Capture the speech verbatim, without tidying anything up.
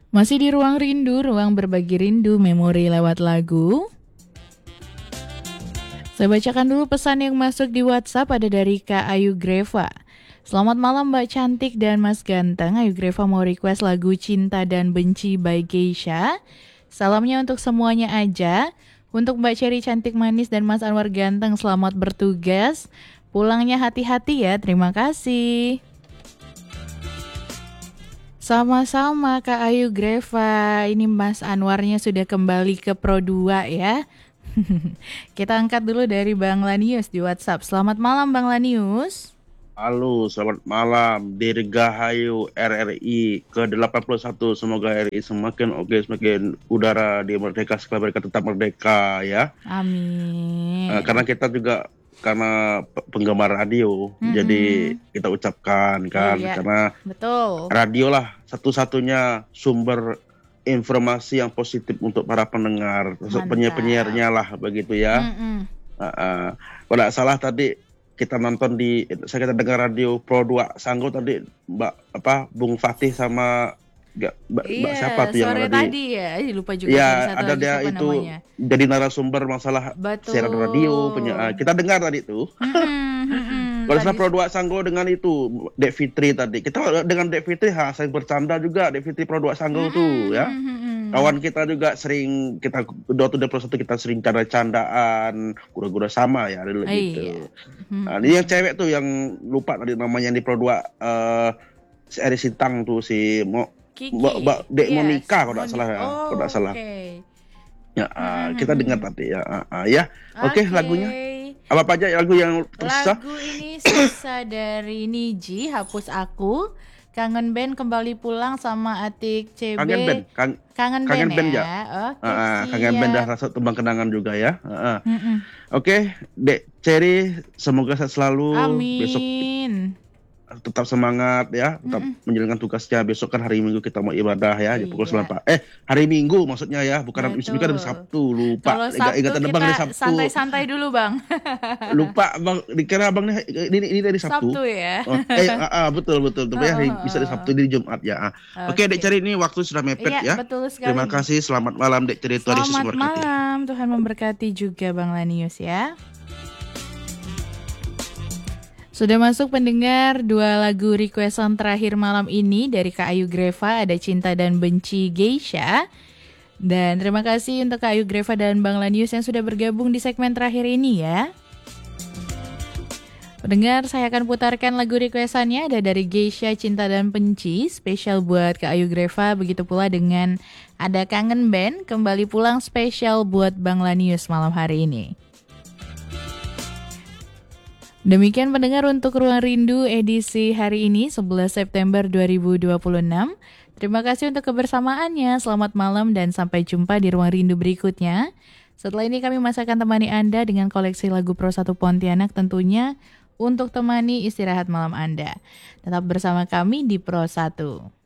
Masih di Ruang Rindu, ruang berbagi rindu, memori lewat lagu. Saya bacakan dulu pesan yang masuk di WhatsApp, ada dari Kak Ayu Greva. Selamat malam Mbak Cantik dan Mas Ganteng. Ayu Greva mau request lagu Cinta dan Benci by Geisha. Salamnya untuk semuanya aja. Untuk Mbak Cherry Cantik Manis dan Mas Anwar Ganteng, selamat bertugas. Pulangnya hati-hati ya, terima kasih. Sama-sama Kak Ayu Greva. Ini Mas Anwarnya sudah kembali ke Pro dua ya. Kita angkat dulu dari Bang Lanius di WhatsApp. Selamat malam Bang Lanius. Halo, selamat malam. Dirgahayu R R I ke delapan puluh satu. Semoga R R I semakin oke, semakin udara di merdeka, sekali mereka tetap merdeka ya. Amin. Uh, karena kita juga karena penggemar radio, mm-hmm. jadi kita ucapkan kan, iya, karena betul. Radio lah satu-satunya sumber informasi yang positif untuk para pendengar, penyiar-penyiarnya lah begitu ya. Mm-hmm. Uh, uh, kalau tidak salah tadi kita nonton di, saya kita dengar radio Pro dua Sanggo tadi, Mbak apa Bung Fatih sama Gak, mbak, iya, mbak siapa tuh yang sore ada tadi di, ya, lupa juga. Ya ada dia itu namanya. Jadi narasumber masalah betul. siaran radio, penyiar. Kita dengar tadi itu. Mm-hmm. Kalau saya Pro dua Sanggo dengan itu Dek Fitri tadi, kita dengan Dek Fitri, ha, saya bercanda juga Dek Fitri Pro dua Sanggo mm-hmm. tuh ya. Mm-hmm. Kawan kita juga sering, kita dua puluh satu kita sering canda-candaan, gura-gura sama ya, gitu. Iya. Mm-hmm. Nah, ini yang cewek tuh yang lupa tadi namanya di Pro dua, uh, si Eri Sintang tuh, si Mo Mbak, Mbak Dek yes. Monica kalau tidak salah ya, oh, kalau tidak salah. Okay. Ya, uh, kita dengar tadi ya, uh, uh, ya. Oke, okay, okay. Lagunya apa aja lagu yang tersisa? Lagu ini sisa dari Niji, Hapus Aku, Kangen Band Kembali Pulang sama Atik C B. Kangen Band, kan, Kangen, kangen Band, band ya. ya. Oke, okay, uh, Kangen Band dah rasa tembang kenangan juga ya. Uh, uh. Oke, okay, Dek Cherry, semoga sehat selalu. Amin. Besok tetap semangat ya, tetap mm-mm. menjalankan tugasnya. Besok kan hari Minggu kita mau ibadah ya, di pukul sembilan. Eh, hari Minggu maksudnya ya, bukan hari Minggu, kan hari Sabtu, lupa. Kalau Sabtu ingatan kita Bang dari Sabtu. santai-santai dulu, Bang. Lupa, Bang. Dikira Bang ini ini, ini dari Sabtu. Sabtu ya. Oh, eh, ah, ah, betul betul. Tapi oh, hari oh, bisa dari Sabtu, ini Jumat ya. Ah. Oke, okay. Dek Cherry, ini waktu sudah mepet iya, ya. Betul sekali. Terima kasih. Selamat malam Dek Cherry. Selamat malam. Tuhan memberkati juga Bang Lanius ya. Sudah masuk pendengar dua lagu requestan terakhir malam ini dari Kak Ayu Greva, ada Cinta dan Benci Geisha. Dan terima kasih untuk Kak Ayu Greva dan Bang Lanius yang sudah bergabung di segmen terakhir ini ya. Pendengar, saya akan putarkan lagu requestannya, ada dari Geisha, Cinta dan Benci, spesial buat Kak Ayu Greva, begitu pula dengan ada Kangen Band, Kembali Pulang, spesial buat Bang Lanius malam hari ini. Demikian pendengar untuk Ruang Rindu edisi hari ini sebelas September dua ribu dua puluh enam. Terima kasih untuk kebersamaannya. Selamat malam dan sampai jumpa di Ruang Rindu berikutnya. Setelah ini kami masih akan temani Anda dengan koleksi lagu Pro satu Pontianak tentunya untuk temani istirahat malam Anda. Tetap bersama kami di Pro satu.